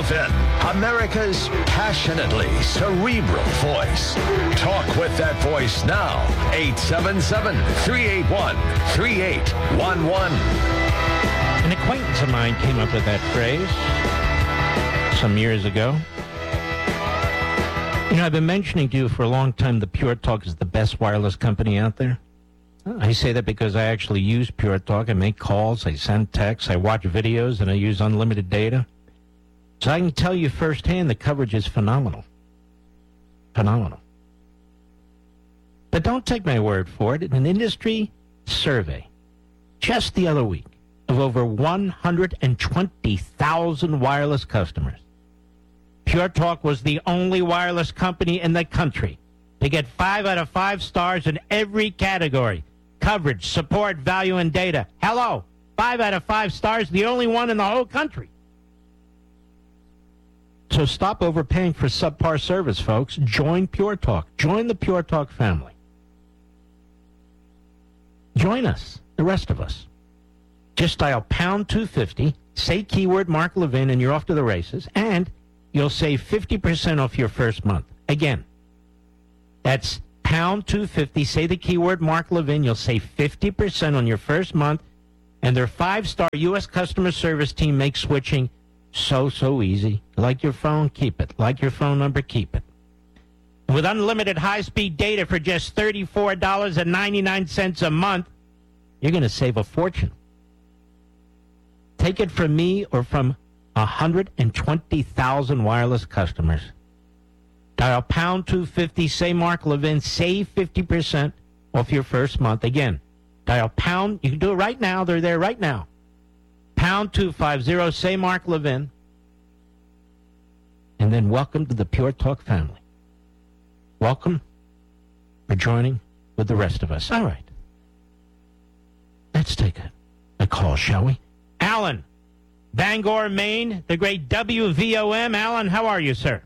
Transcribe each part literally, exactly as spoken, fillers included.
Levin, America's passionately cerebral voice. Talk with that voice now. eight seven seven, three eight one, three eight one one. An acquaintance of mine came up with that phrase some years ago. You know, I've been mentioning to you for a long time that Pure Talk is the best wireless company out there. I say that because I actually use Pure Talk. I make calls, I send texts, I watch videos, and I use unlimited data. So I can tell you firsthand the coverage is phenomenal. Phenomenal. But don't take my word for it. In an industry survey just the other week of over one hundred twenty thousand wireless customers, Pure Talk was the only wireless company in the country to get five out of five stars in every category. Coverage, support, value, and data. Hello, five out of five stars, the only one in the whole country. So stop overpaying for subpar service, folks. Join Pure Talk. Join the Pure Talk family. Join us, the rest of us. Just dial pound two fifty, say keyword Mark Levin, and you're off to the races. And you'll save fifty percent off your first month. Again, that's pound two fifty, say the keyword Mark Levin, you'll save fifty percent on your first month, and their five-star U S customer service team makes switching so, so easy. Like your phone, keep it. Like your phone number, keep it. With unlimited high-speed data for just thirty-four dollars and ninety-nine cents a month, you're going to save a fortune. Take it from me or from one hundred twenty thousand wireless customers. Dial pound two fifty, say Mark Levin, save fifty percent off your first month. Again, dial pound, you can do it right now, they're there right now. Pound two fifty, say Mark Levin, and then welcome to the Pure Talk family. Welcome for joining with the rest of us. All right. Let's take a, a call, shall we? Alan, Bangor, Maine, the great W V O M. Alan, how are you, sir?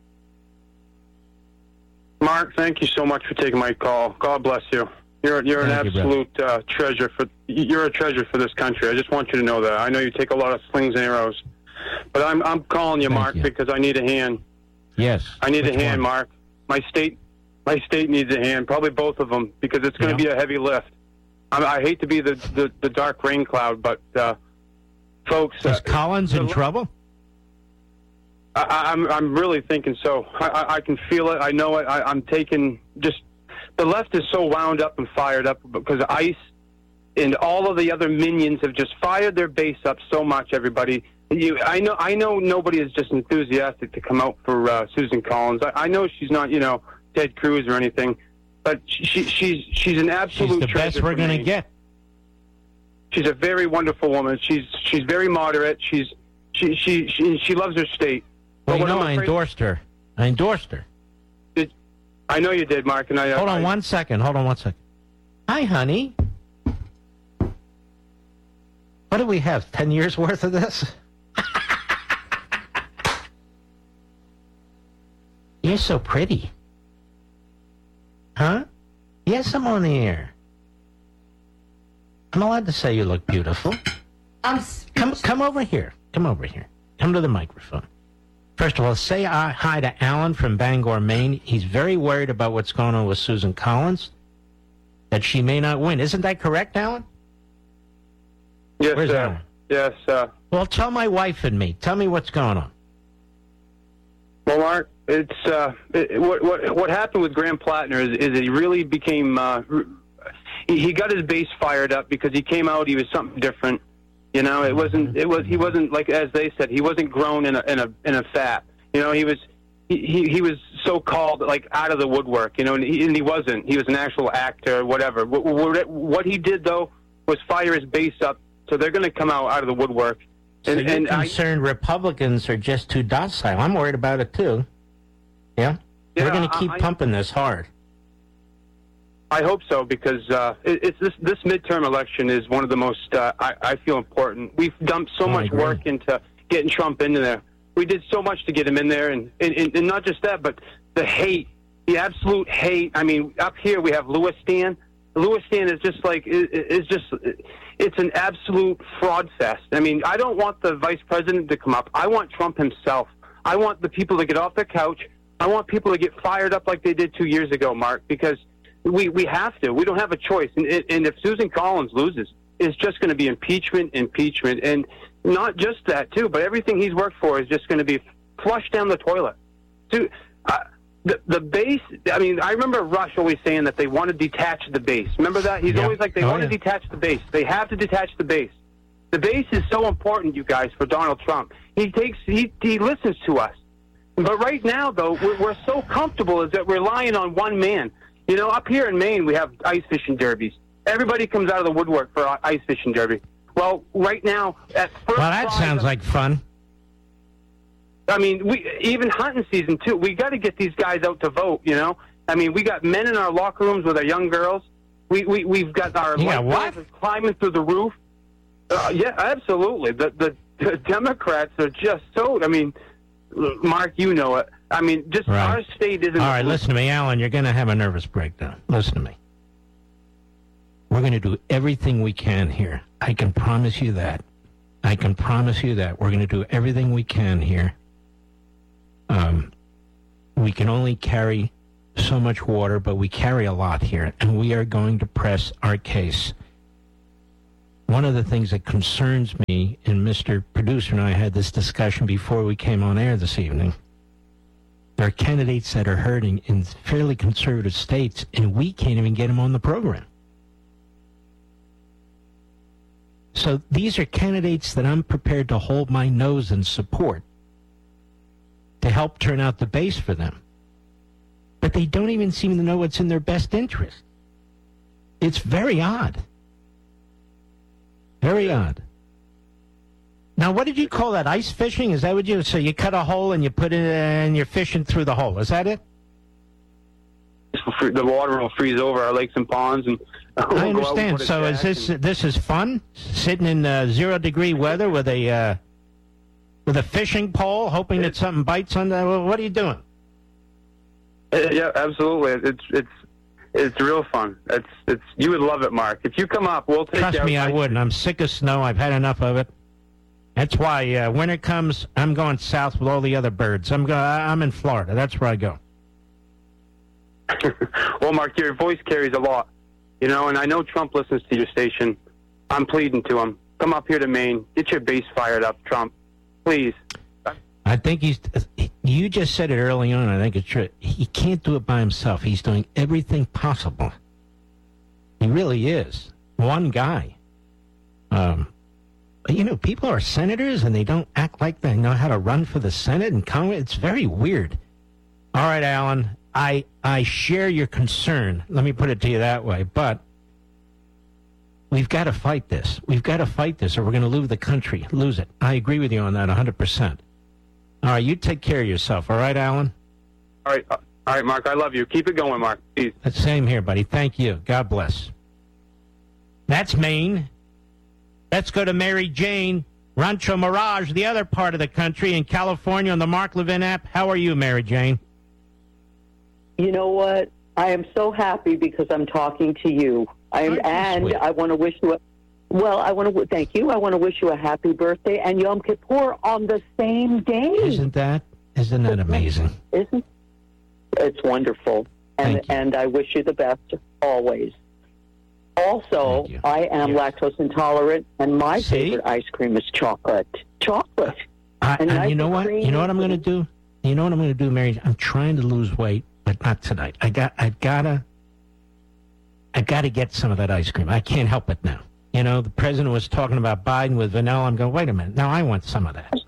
Mark, thank you so much for taking my call. God bless you. You're you're an Thank you, absolute uh, treasure for you're a treasure for this country. I just want you to know that. I know you take a lot of slings and arrows, but I'm I'm calling you, Thank Mark, you. because I need a hand. Yes. I need Which a hand, one? Mark. My state my state needs a hand. Probably both of them, because it's going to Yeah. be a heavy lift. I, I hate to be the, the, the dark rain cloud, but uh, folks, Is uh, Collins in the- trouble? I, I'm I'm really thinking so. I, I, I can feel it. I know it. I, I'm taking just the left is so wound up and fired up because ICE and all of the other minions have just fired their base up so much. Everybody, you, I know, I know nobody is just enthusiastic to come out for uh, Susan Collins. I, I know she's not, you know, Ted Cruz or anything, but she, she's she's an absolute. She's the treasure best we're for going to me. get. She's a very wonderful woman. She's she's very moderate. She's she she she, she loves her state. Well, you But what know, I'm I afraid- endorsed her. I endorsed her. I know you did, Mark. And I Hold on I, one second. Hold on one second. Hi, honey. What do we have? Ten years worth of this? You're so pretty. Huh? Yes, I'm on the air. I'm allowed to say you look beautiful. I'm Come, come over here. Come over here. Come to the microphone. First of all, say uh, hi to Alan from Bangor, Maine. He's very worried about what's going on with Susan Collins, that she may not win. Isn't that correct, Alan? yes, Where's sir. Alan? Yes. Uh, Well, tell my wife and me. Tell me what's going on. well, Mark, it's uh, it, what what what happened with Graham Plattner is, is that he really became uh, he, he got his base fired up because he came out. He was something different. You know, it wasn't. It was. He wasn't like as they said. He wasn't grown in a in a in a fat. You know, he was. He, he, he was so called like out of the woodwork. You know, and he, and he wasn't. He was an actual actor, whatever. What, what, what he did though was fire his base up. So they're going to come out out of the woodwork. So And, you're and I, concerned Republicans are just too docile. I'm worried about it, too. Yeah? Yeah, We're going to keep I- I- pumping this hard. I hope so, because uh, it, it's this this midterm election is one of the most uh, I, I feel important. We've dumped so Oh, I much agree. work into getting Trump into there. We did so much to get him in there, and, and, and not just that, but the hate, the absolute hate. I mean, up here we have Lewistan. Lewistan is just like is, is just it's an absolute fraud fest. I mean, I don't want the vice president to come up. I want Trump himself. I want the people to get off their couch. I want people to get fired up like they did two years ago, Mark, because we, we have to. We don't have a choice. And, and if Susan Collins loses, it's just going to be impeachment, impeachment. And not just that, too, but everything he's worked for is just going to be flushed down the toilet. Dude, uh, the, the base, I mean, I remember Rush always saying that they want to detach the base. Remember that? He's yeah. always like, they oh, want yeah. to detach the base. They have to detach the base. The base is so important, you guys, for Donald Trump. He takes, he, he listens to us. But right now, though, we're, we're so comfortable is that we're relying on one man. You know, up here in Maine, we have ice fishing derbies. Everybody comes out of the woodwork for ice fishing derby. Well, right now, at first... Well, that sounds like fun. I mean, we even hunting season, too. We got to get these guys out to vote, you know? I mean, we got men in our locker rooms with our young girls. We, we, we've got our... Yeah, what? Climbing through the roof. Uh, yeah, absolutely. The, the, the Democrats are just so... I mean... Mark, you know it. I mean, just right. our state isn't... All right, listen to me, Alan. You're going to have a nervous breakdown. Listen to me. We're going to do everything we can here. I can promise you that. I can promise you that. We're going to do everything we can here. Um, we can only carry so much water, but we carry a lot here, and we are going to press our case. One of the things that concerns me, and Mister Producer and I had this discussion before we came on air this evening, there are candidates that are hurting in fairly conservative states, and we can't even get them on the program. So these are candidates that I'm prepared to hold my nose and support to help turn out the base for them. But they don't even seem to know what's in their best interest. It's very odd. Very odd. Now, what did you call that? Ice fishing? Is that what you... So you cut a hole and you put it in and you're fishing through the hole. Is that it? The water will freeze over our lakes and ponds. And I understand. So is this and... this is fun? Sitting in uh, zero-degree weather with a uh, with a fishing pole, hoping that something bites on the... What are you doing? Yeah, absolutely. It's... it's It's real fun. It's it's. You would love it, Mark. If you come up, we'll take you out. Trust me, I would. I'm sick of snow. I've had enough of it. That's why uh, when it comes, I'm going south with all the other birds. I'm go. I'm in Florida. That's where I go. Well, Mark, your voice carries a lot, you know, and I know Trump listens to your station. I'm pleading to him. Come up here to Maine. Get your base fired up, Trump. Please. I think he's... You just said it early on. I think it's true. He can't do it by himself. He's doing everything possible. He really is. One guy. Um, you know, people are senators and they don't act like they know how to run for the Senate and Congress. It's very weird. All right, Alan, I, I share your concern. Let me put it to you that way. But we've got to fight this. We've got to fight this or we're going to lose the country. Lose it. I agree with you on that one hundred percent. All right, you take care of yourself. All right, Alan? All right, all right, Mark. I love you. Keep it going, Mark. Peace. The same here, buddy. Thank you. God bless. That's Maine. Let's go to Mary Jane, Rancho Mirage, the other part of the country in California on the Mark Levin app. How are you, Mary Jane? You know what? I am so happy because I'm talking to you. I am, and sweet. I want to wish you a Well, I want to thank you. I want to wish you a happy birthday and Yom Kippur on the same day. Isn't that isn't that amazing? Isn't it's wonderful, and and I wish you the best always. Also, I am yes. lactose intolerant, and my See? favorite ice cream is chocolate. Chocolate. I, and nice you know what? cream. You know what I'm going to do? You know what I'm going to do, Mary? I'm trying to lose weight, but not tonight. I got. I've gotta. I got to get some of that ice cream. I can't help it now. You know, the president was talking about Biden with vanilla. I'm going, wait a minute. Now I want some of that.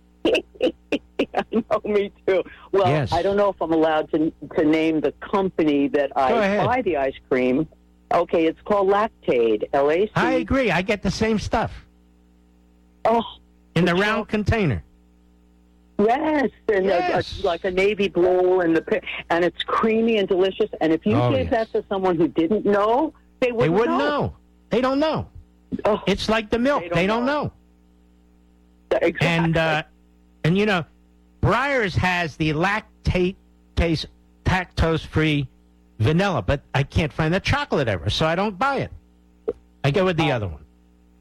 I know, me too. Well, yes. I don't know if I'm allowed to to name the company that I buy the ice cream. Okay, it's called Lactaid, L A C. I agree. I get the same stuff. Oh. In the round container. Yes, and yes. A, a, like a navy blue, and the and it's creamy and delicious. And if you oh, gave yes. that to someone who didn't know, they wouldn't, they wouldn't know. know. They don't know. Oh, it's like the milk. They don't, they don't know. know. Exactly. And, uh, and you know, Breyers has the lactate taste, lactose-free vanilla, but I can't find the chocolate ever, so I don't buy it. I go with the oh. other one.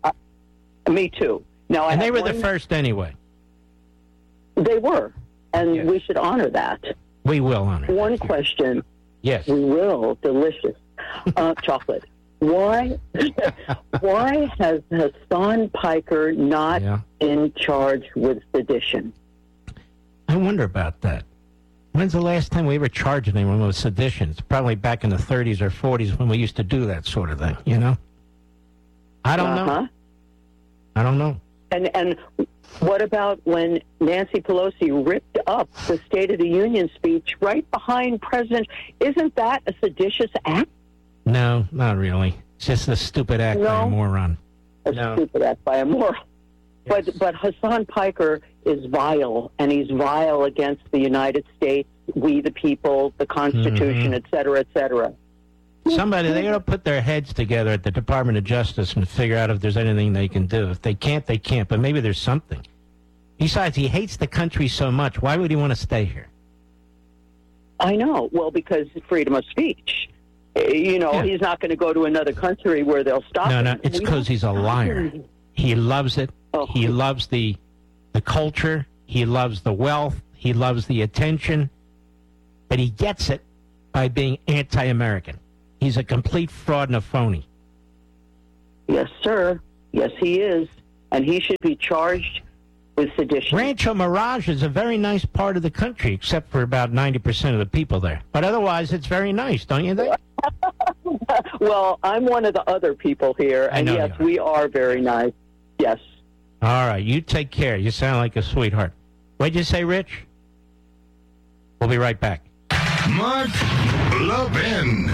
Me too. Now, I and they were one, the first anyway. They were, and Yes. we should honor that. We will honor One that. question. Yes. We will. Delicious. Uh, chocolate. Why Why has Hassan Piker not Yeah. in charge with sedition? I wonder about that. When's the last time we ever charged anyone with sedition? It's probably back in the thirties or forties when we used to do that sort of thing, you know? I don't Uh-huh. know. I don't know. And and what about when Nancy Pelosi ripped up the State of the Union speech right behind President? Isn't that a seditious act? No, not really. It's just a stupid act by a No? moron. A No. stupid act by a moron. Yes. But but Hassan Piker is vile, and he's vile against the United States, we the people, the Constitution, Mhm. et cetera, et cetera. Somebody, they ought to put their heads together at the Department of Justice and figure out if there's anything they can do. If they can't, they can't, but maybe there's something. Besides, he hates the country so much. Why would he want to stay here? I know. Well, because freedom of speech. Uh, You know, Yeah. he's not going to go to another country where they'll stop No, him. no, it's We because don't he's a stop liar. him. He loves it. Oh. He loves the the culture. He loves the wealth. He loves the attention. But he gets it by being anti-American. He's a complete fraud and a phony. Yes, sir. Yes, he is. And he should be charged with sedition. Rancho Mirage is a very nice part of the country, except for about ninety percent of the people there. But otherwise, it's very nice, don't you think? Well, I'm one of the other people here, I and know yes, you are. we are very nice. Yes. All right, you take care. You sound like a sweetheart. What'd you say, Rich? We'll be right back. Mark Levin.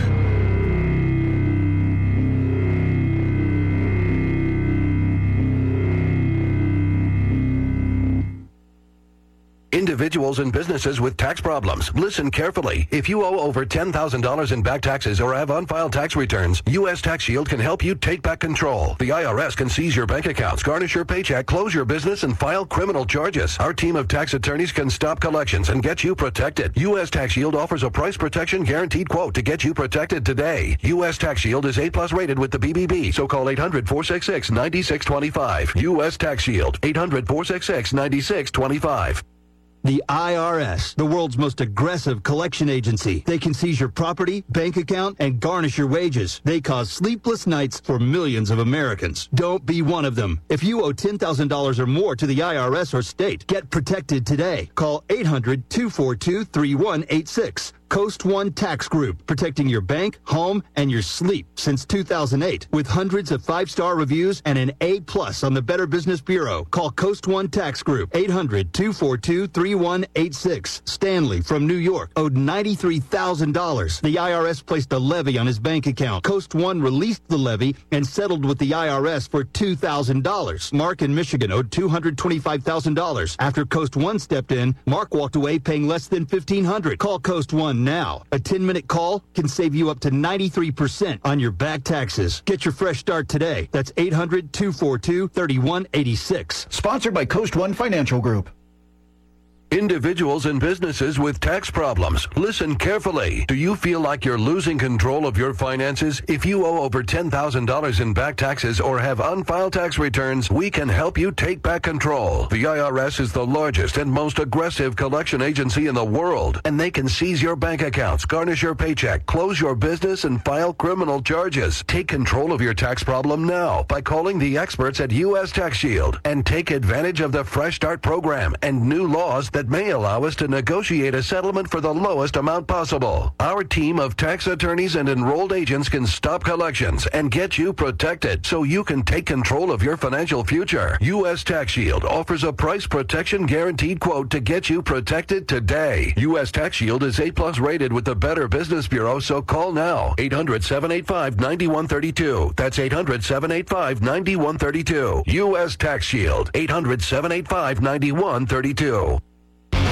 Individuals and businesses with tax problems, listen carefully. If you owe over ten thousand dollars in back taxes or have unfiled tax returns, U S Tax Shield can help you take back control. The I R S can seize your bank accounts, garnish your paycheck, close your business, and file criminal charges. Our team of tax attorneys can stop collections and get you protected. U S Tax Shield offers a price protection guaranteed quote to get you protected today. U S Tax Shield is A plus rated with the B B B, so call eight hundred, four six six, nine six two five. U S Tax Shield, eight hundred, four six six, nine six two five. The I R S, the world's most aggressive collection agency. They can seize your property, bank account, and garnish your wages. They cause sleepless nights for millions of Americans. Don't be one of them. If you owe ten thousand dollars or more to the I R S or state, get protected today. Call eight hundred, two four two, three one eight six. Coast One Tax Group, protecting your bank, home, and your sleep since two thousand eight. With hundreds of five-star reviews and an A plus on the Better Business Bureau. Call Coast One Tax Group, eight hundred, two four two, three one eight six. Stanley from New York owed ninety-three thousand dollars. The I R S placed a levy on his bank account. Coast One released the levy and settled with the I R S for two thousand dollars. Mark in Michigan owed two hundred twenty-five thousand dollars. After Coast One stepped in, Mark walked away paying less than fifteen hundred dollars. Call Coast One now. A ten-minute call can save you up to ninety-three percent on your back taxes. Get your fresh start today. That's eight hundred, two four two, three one eight six. Sponsored by Coast One Financial Group. Individuals and businesses with tax problems, listen carefully. Do you feel like you're losing control of your finances? If you owe over ten thousand dollars in back taxes or have unfiled tax returns, we can help you take back control. The I R S is the largest and most aggressive collection agency in the world, and they can seize your bank accounts, garnish your paycheck, close your business, and file criminal charges. Take control of your tax problem now by calling the experts at U S Tax Shield and take advantage of the Fresh Start program and new laws that may allow us to negotiate a settlement for the lowest amount possible. Our team of tax attorneys and enrolled agents can stop collections and get you protected so you can take control of your financial future. U S Tax Shield offers a price protection guaranteed quote to get you protected today. U S Tax Shield is A plus rated with the Better Business Bureau, so call now. eight hundred, seven eight five, nine one three two. That's eight hundred, seven eight five, nine one three two. U S Tax Shield, eight hundred, seven eight five, nine one three two.